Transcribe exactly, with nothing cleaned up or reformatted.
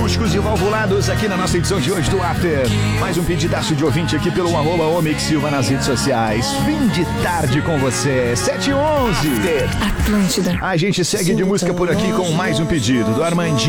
acústicos e valvulados aqui na nossa edição de hoje do After. Mais um pedidaço de ouvinte aqui pelo arroba Omix Silva nas redes sociais. Fim de tarde com você, sete e onze. Atlântida. A gente segue de música por aqui com mais um pedido do Armandinho.